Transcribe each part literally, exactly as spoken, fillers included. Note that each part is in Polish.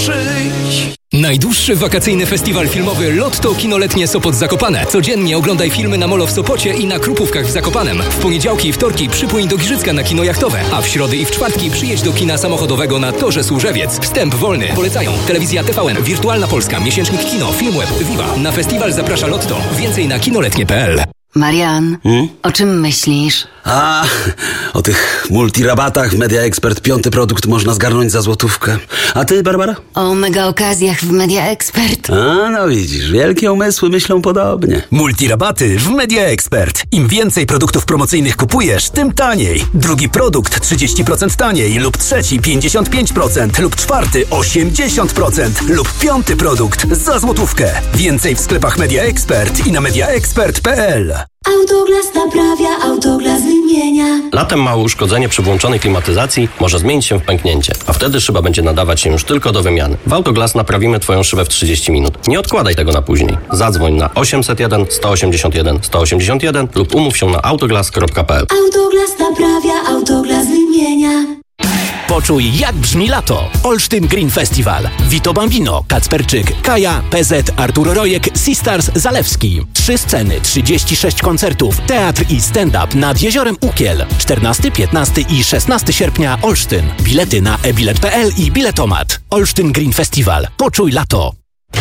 przyjdź. Najdłuższy wakacyjny festiwal filmowy Lotto Kinoletnie Sopot Zakopane. Codziennie oglądaj filmy na Molo w Sopocie i na Krupówkach w Zakopanem. W poniedziałki i wtorki przypłyń do Giżycka na kino jachtowe, a w środy i w czwartki przyjedź do kina samochodowego na Torze Służewiec. Wstęp wolny. Polecają Telewizja T V N, Wirtualna Polska, Miesięcznik Kino, Filmweb, Viva. Na festiwal zaprasza Lotto. Więcej na kinoletnie kropka p l. Marian, hmm? o czym myślisz? A, o tych multirabatach w Media Expert. Piąty produkt można zgarnąć za złotówkę. A ty, Barbara? O mega okazjach w Media Expert. A, no widzisz, wielkie umysły myślą podobnie. Multirabaty w Media Expert. Im więcej produktów promocyjnych kupujesz, tym taniej. Drugi produkt trzydzieści procent taniej lub trzeci pięćdziesiąt pięć procent lub czwarty osiemdziesiąt procent lub piąty produkt za złotówkę. Więcej w sklepach Media Expert i na media expert kropka p l. Autoglas naprawia, Autoglas wymienia. Latem małe uszkodzenie przy włączonej klimatyzacji może zmienić się w pęknięcie, a wtedy szyba będzie nadawać się już tylko do wymiany. W Autoglas naprawimy Twoją szybę w trzydzieści minut. Nie odkładaj tego na później. Zadzwoń na osiemset jeden sto osiemdziesiąt jeden sto osiemdziesiąt jeden lub umów się na autoglas kropka p l. Autoglas naprawia, Autoglas wymienia. Poczuj, jak brzmi lato. Olsztyn Green Festival. Vito Bambino, Kacperczyk, Kaja, P Z, Artur Rojek, Sistars, Zalewski. Trzy sceny, trzydzieści sześć koncertów, teatr i stand-up nad Jeziorem Ukiel. czternastego, piętnastego i szesnastego sierpnia Olsztyn. Bilety na e bilet kropka p l i Biletomat. Olsztyn Green Festival. Poczuj lato.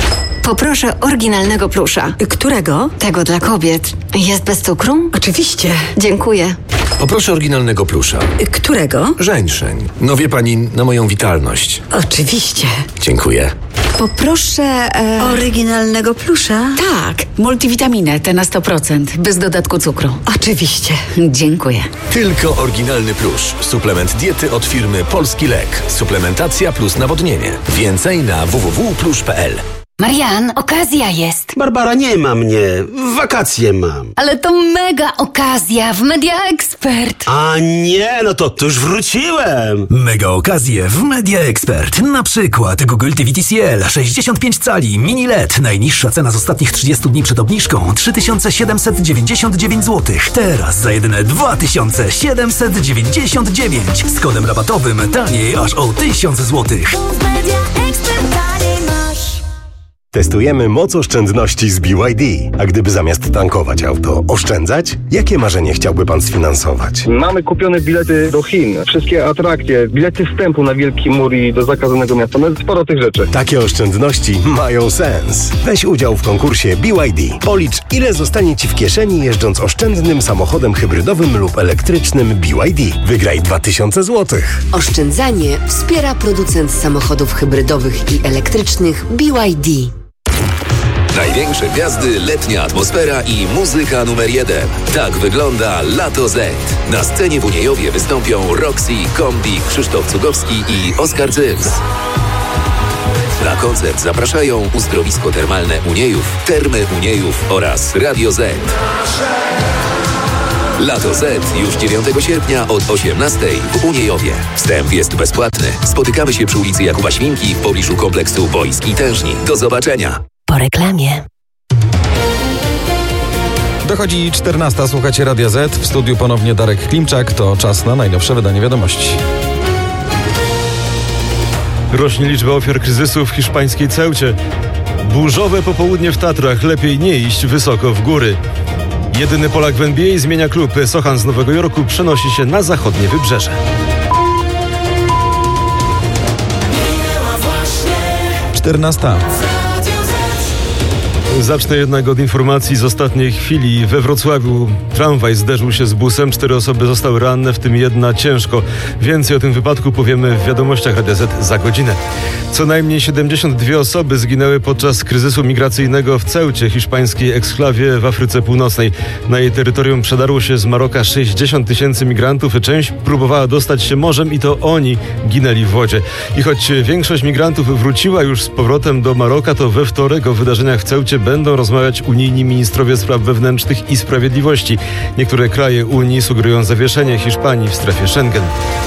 Poproszę oryginalnego plusza. Którego? Tego dla kobiet. Jest bez cukru? Oczywiście. Dziękuję. Poproszę oryginalnego plusza. Którego? Żeńszeń. No wie pani, na moją witalność. Oczywiście. Dziękuję. Poproszę e... oryginalnego plusza. Tak, multivitaminę, te na sto procent, bez dodatku cukru. Oczywiście. Dziękuję. Tylko oryginalny plusz. Suplement diety od firmy Polski Lek. Suplementacja plus nawodnienie. Więcej na w w w kropka plusz kropka p l. Marian, okazja jest. Barbara, nie ma mnie. Wakacje mam. Ale to mega okazja w Media Expert. A nie, no to, to już wróciłem. Mega okazje w Media Expert. Na przykład Google T V T C L sześćdziesiąt pięć cali mini L E D. Najniższa cena z ostatnich trzydziestu dni przed obniżką trzy tysiące siedemset dziewięćdziesiąt dziewięć złotych. Teraz za jedyne dwa tysiące siedemset dziewięćdziesiąt dziewięć. Z kodem rabatowym taniej aż o tysiąc złotych. Testujemy moc oszczędności z B Y D. A gdyby zamiast tankować auto oszczędzać? Jakie marzenie chciałby pan sfinansować? Mamy kupione bilety do Chin, wszystkie atrakcje, bilety wstępu na Wielki Mur i do zakazanego miasta. No sporo tych rzeczy. Takie oszczędności mają sens. Weź udział w konkursie B Y D. Policz, ile zostanie ci w kieszeni jeżdżąc oszczędnym samochodem hybrydowym lub elektrycznym B Y D. Wygraj dwa tysiące złotych. Oszczędzanie wspiera producent samochodów hybrydowych i elektrycznych B Y D. Największe gwiazdy, letnia atmosfera i muzyka numer jeden. Tak wygląda Lato Z. Na scenie w Uniejowie wystąpią Roxy, Kombi, Krzysztof Cugowski i Oskar Cyms. Na koncert zapraszają Uzdrowisko Termalne Uniejów, Termy Uniejów oraz Radio Z. Lato Z już dziewiątego sierpnia od osiemnastej w Uniejowie. Wstęp jest bezpłatny. Spotykamy się przy ulicy Jakuba Świnki w pobliżu kompleksu boisk i tężni. Do zobaczenia. Po reklamie. Dochodzi czternasta, słuchacie Radia Z. W studiu ponownie Darek Klimczak. To czas na najnowsze wydanie wiadomości. Rośnie liczba ofiar kryzysu w hiszpańskiej Ceucie. Burzowe popołudnie w Tatrach. Lepiej nie iść wysoko w góry. Jedyny Polak w N B A zmienia klub. Sochan z Nowego Jorku przenosi się na zachodnie wybrzeże. czternasta. Zacznę jednak od informacji z ostatniej chwili. We Wrocławiu tramwaj zderzył się z busem. Cztery osoby zostały ranne, w tym jedna ciężko. Więcej o tym wypadku powiemy w wiadomościach Radia Z za godzinę. Co najmniej siedemdziesiąt dwie osoby zginęły podczas kryzysu migracyjnego w Ceucie, hiszpańskiej eksklawie w Afryce Północnej. Na jej terytorium przedarło się z Maroka sześćdziesiąt tysięcy migrantów. Część próbowała dostać się morzem i to oni ginęli w wodzie. I choć większość migrantów wróciła już z powrotem do Maroka, to we wtorek o wydarzeniach w Ceucie będą rozmawiać unijni ministrowie spraw wewnętrznych i sprawiedliwości. Niektóre kraje Unii sugerują zawieszenie Hiszpanii w strefie Schengen.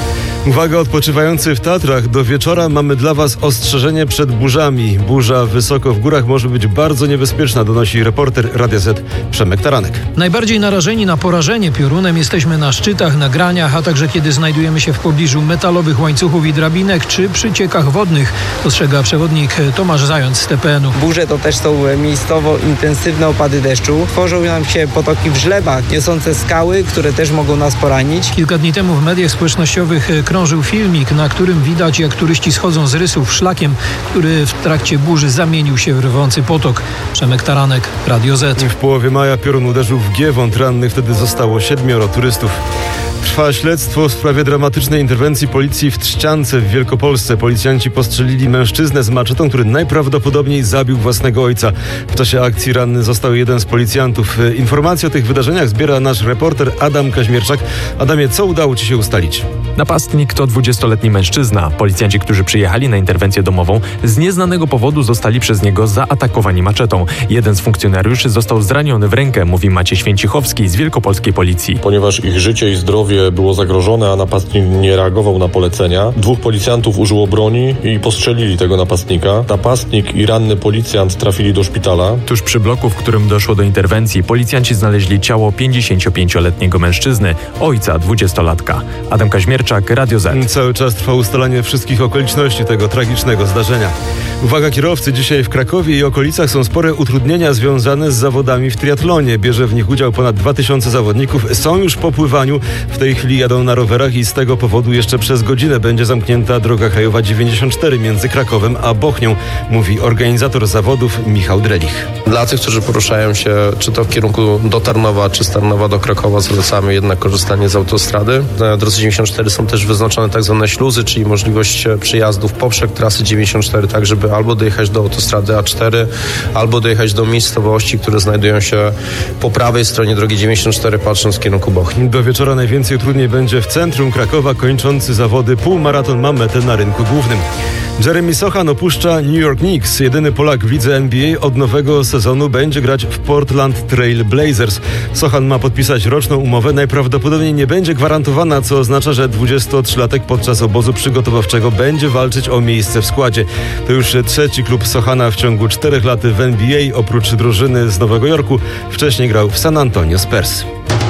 Uwaga, odpoczywający w Tatrach, do wieczora mamy dla Was ostrzeżenie przed burzami. Burza wysoko w górach może być bardzo niebezpieczna, donosi reporter Radia Z Przemek Taranek. Najbardziej narażeni na porażenie piorunem jesteśmy na szczytach, na graniach, a także kiedy znajdujemy się w pobliżu metalowych łańcuchów i drabinek czy przy ciekach wodnych, ostrzega przewodnik Tomasz Zając z T P N u. Burze to też są miejscowo intensywne opady deszczu. Tworzą nam się potoki w żlebach, niosące skały, które też mogą nas poranić. Kilka dni temu w mediach społecznościowych krążył filmik, na którym widać, jak turyści schodzą z rysów szlakiem, który w trakcie burzy zamienił się w rwący potok. Przemek Taranek, Radio Z. W połowie maja piorun uderzył w Giewont. Rannych wtedy zostało siedmioro turystów. Trwa śledztwo w sprawie dramatycznej interwencji policji w Trzciance w Wielkopolsce. Policjanci postrzelili mężczyznę z maczetą, który najprawdopodobniej zabił własnego ojca. W czasie akcji ranny został jeden z policjantów. Informacje o tych wydarzeniach zbiera nasz reporter Adam Kaźmierczak. Adamie, co udało Ci się ustalić? Napastnik to dwudziestoletni mężczyzna. Policjanci, którzy przyjechali na interwencję domową, z nieznanego powodu zostali przez niego zaatakowani maczetą. Jeden z funkcjonariuszy został zraniony w rękę, mówi Maciej Święcichowski z Wielkopolskiej Policji. Ponieważ ich życie i zdrowie było zagrożone, a napastnik nie reagował na polecenia, dwóch policjantów użyło broni i postrzelili tego napastnika. Napastnik i ranny policjant trafili do szpitala. Tuż przy bloku, w którym doszło do interwencji, policjanci znaleźli ciało pięćdziesięciopięcioletniego mężczyzny, ojca dwudziestolatka. Adam Kaźmierczak, Radio Z. Cały czas trwa ustalanie wszystkich okoliczności tego tragicznego zdarzenia. Uwaga kierowcy, dzisiaj w Krakowie i okolicach są spore utrudnienia związane z zawodami w triatlonie. Bierze w nich udział ponad dwa tysiące zawodników. Są już po pływaniu. W tej chwili jadą na rowerach i z tego powodu jeszcze przez godzinę będzie zamknięta droga krajowa dziewięćdziesiąt cztery między Krakowem a Bochnią, mówi organizator zawodów Michał Drelich. Dla tych, którzy poruszają się czy to w kierunku do Tarnowa, czy z Tarnowa do Krakowa, zalecamy jednak korzystanie z autostrady. Na drodze dziewięćdziesiąt cztery są też wyznaczone tak zwane śluzy, czyli możliwość przejazdów poprzek trasy dziewięćdziesiąt cztery, tak żeby albo dojechać do autostrady A cztery, albo dojechać do miejscowości, które znajdują się po prawej stronie drogi dziewięćdziesiąt cztery, patrząc w kierunku Bochni. Do wieczora najwięcej trudniej będzie w centrum Krakowa. Kończący zawody półmaraton ma metę na rynku głównym. Jeremy Sochan opuszcza New York Knicks. Jedyny Polak w lidze N B A od nowego sezonu będzie grać w Portland Trail Blazers. Sochan ma podpisać roczną umowę. Najprawdopodobniej nie będzie gwarantowana, co oznacza, że dwudziestotrzylatek podczas obozu przygotowawczego będzie walczyć o miejsce w składzie. To już trzeci klub Sochana w ciągu czterech lat w N B A. Oprócz drużyny z Nowego Jorku wcześniej grał w San Antonio Spurs.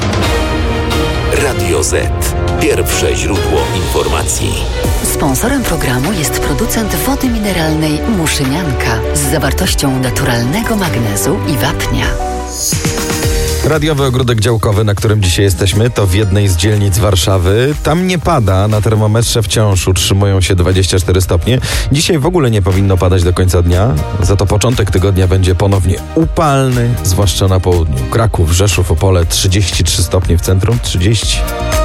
Radio Z. Pierwsze źródło informacji. Sponsorem programu jest producent wody mineralnej Muszynianka z zawartością naturalnego magnezu i wapnia. Radiowy ogródek działkowy, na którym dzisiaj jesteśmy, to w jednej z dzielnic Warszawy. Tam nie pada, na termometrze wciąż utrzymują się dwadzieścia cztery stopnie. Dzisiaj w ogóle nie powinno padać do końca dnia, za to początek tygodnia będzie ponownie upalny, zwłaszcza na południu. Kraków, Rzeszów, Opole trzydzieści trzy stopnie, w centrum trzydzieści.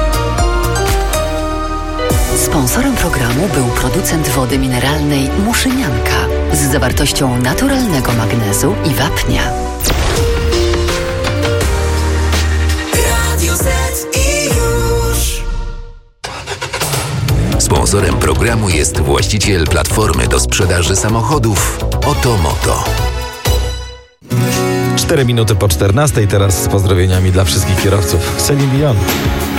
Sponsorem programu był producent wody mineralnej Muszynianka z zawartością naturalnego magnezu i wapnia. Radio Z i już. Sponsorem programu jest właściciel platformy do sprzedaży samochodów Otomoto. Cztery minuty po czternastej, teraz z pozdrowieniami dla wszystkich kierowców. Celine Dion.